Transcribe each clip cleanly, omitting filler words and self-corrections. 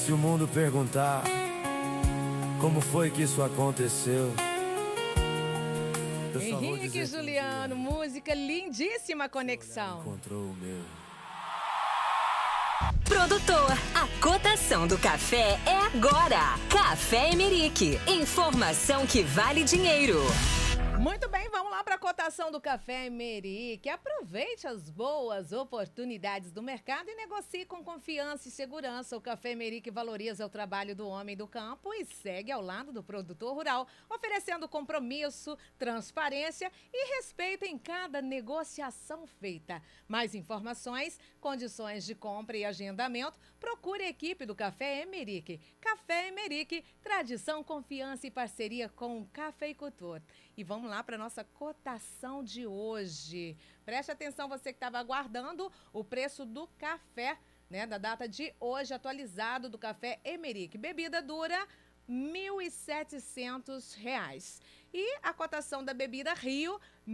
Se o mundo perguntar como foi que isso aconteceu, eu só vou Henrique dizer e Juliano, música lindíssima, Conexão. encontrou o meu. Produtor, a cotação do café é agora. Café Emerick, informação que vale dinheiro. Muito bem, vamos lá para a cotação do Café Emerick. Aproveite as boas oportunidades do mercado e negocie com confiança e segurança. O Café Emerick valoriza o trabalho do homem do campo e segue ao lado do produtor rural, oferecendo compromisso, transparência e respeito em cada negociação feita. Mais informações, condições de compra e agendamento, procure a equipe do Café Emerick. Café Emerick, tradição, confiança e parceria com o cafeicultor. E vamos lá para a nossa cotação de hoje. Preste atenção, você que estava aguardando o preço do café, né, da data de hoje, atualizado do Café Emerick. Bebida dura, R$ 1.700. E a cotação da bebida Rio, R$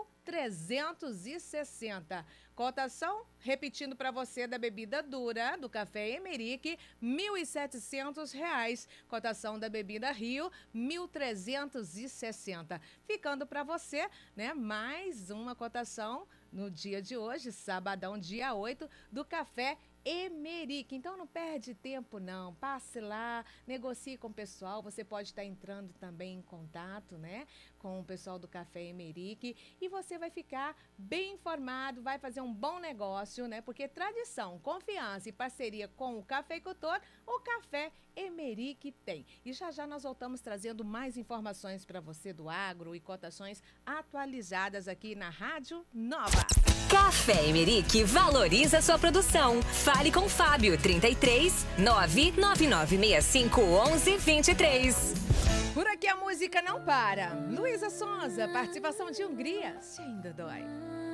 1.360. Cotação, repetindo para você, da bebida dura do Café Emerick, R$ 1.700. Cotação da bebida Rio, R$ 1.360. Ficando para você, né, mais uma cotação no dia de hoje, sabadão, dia 8, do Café Emerick. Então não perde tempo não, passe lá, negocie com o pessoal, você pode estar entrando também em contato, né, com o pessoal do Café Emerick e você vai ficar bem informado, vai fazer um bom negócio, né, porque tradição, confiança e parceria com o cafeicultor, o Café Emerick tem. E já já nós voltamos trazendo mais informações para você do agro e cotações atualizadas aqui na Rádio Nova. Café Emerick valoriza sua produção. Fale com Fábio, 33 99965 1123. Por aqui a música não para. Luísa Sonza, participação de Hungria, se ainda dói.